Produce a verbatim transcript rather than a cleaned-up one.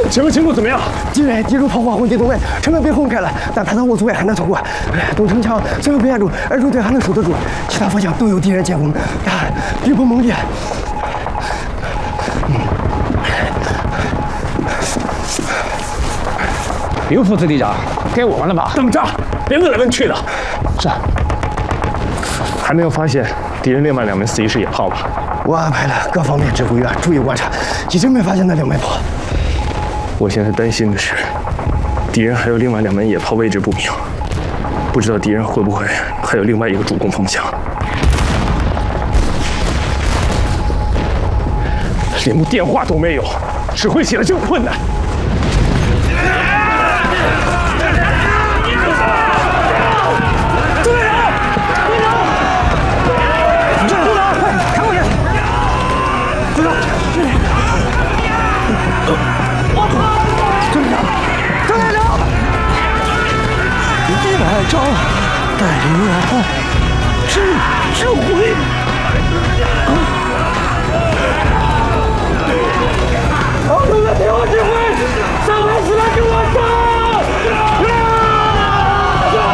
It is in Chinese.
前面情况怎么样？ 敌人敌入炮火红地洞外，城门被轰开了，但他的我左外还能通过。东城墙虽然被按住，而右队还能守得住，其他方向都有敌人进攻，但逼迫猛烈。 刘副子队长，该我们了吧？ 等着，别问来问去的。 是。 还没有发现敌人另外两门四一式野炮吧？ 我安排了各方面指挥员注意观察，一直没发现那两枚炮。 我现在担心的是，敌人还有另外两门野炮位置不明，不知道敌人会不会还有另外一个主攻方向。连部电话都没有，指挥起来真困难。 招带领我，是是我。